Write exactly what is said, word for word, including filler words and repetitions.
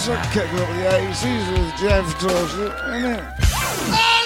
Kicking up the eighties with Jeff Dawson, isn't it?